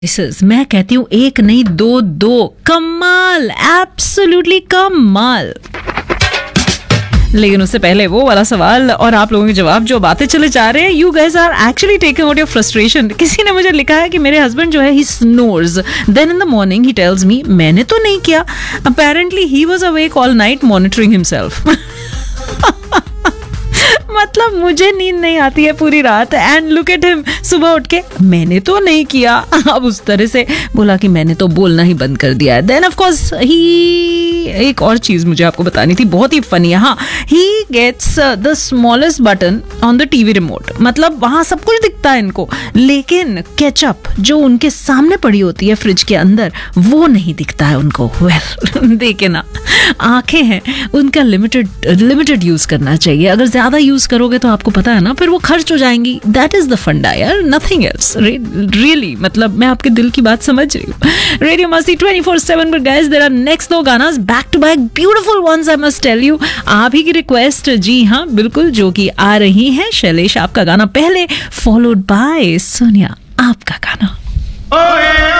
मैं कहती हूँ एक नहीं दो कमाल, एब्सोल्युटली कमाल। लेकिन उससे पहले वो वाला सवाल और आप लोगों के जवाब जो बातें चले जा रहे हैं, you guys are actually taking out your frustration. किसी ने मुझे लिखा है कि मेरे हस्बैंड जो है ही snores, then in the morning he tells me मैंने तो नहीं किया, apparently he was awake all night monitoring himself. मतलब मुझे नींद नहीं आती है पूरी रात एंड लुक एट हिम, सुबह उठ के मैंने तो नहीं किया। अब उस तरह से बोला कि मैंने तो बोलना ही बंद कर दिया है। देन ऑफ कोर्स ही, एक और चीज मुझे आपको बतानी थी, बहुत ही फनी है। हाँ, he gets the smallest button on the TV remote. मतलब वहां सब कुछ दिखता है इनको, लेकिन केचअप जो उनके सामने पड़ी होती है फ्रिज के अंदर, वो नहीं दिखता है उनको। वेल देखे ना, आंखें हैं, उनका लिमिटेड यूज करना चाहिए। अगर ज्यादा यूज करोगे तो आपको पता है ना, फिर वो खर्च हो जाएंगी। दैट इज द फंडा यार, नथिंग एल्स रियली। मतलब मैं आपके दिल की बात समझ रही हूँ। रेडियो मस्ती 24/7 पर गाइस देयर आर नेक्स्ट दो गानास back to back, beautiful once I must tell you. आप ही की रिक्वेस्ट, जी हाँ बिल्कुल, जो कि आ रही है। शैलेश आपका गाना पहले, फॉलोड बाय सोनिया आपका गाना।